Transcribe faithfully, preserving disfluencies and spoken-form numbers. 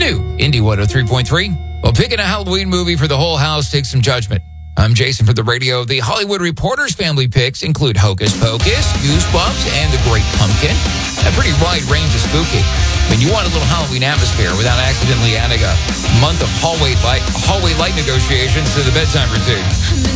new Indie one oh three point three. Well, picking a Halloween movie for the whole house takes some judgment. I'm Jason for the radio. The Hollywood Reporter's family picks include Hocus Pocus, Goosebumps, and The Great Pumpkin. A pretty wide range of spooky. I mean, you want a little Halloween atmosphere without accidentally adding a month of hallway light, hallway light negotiations to the bedtime routine.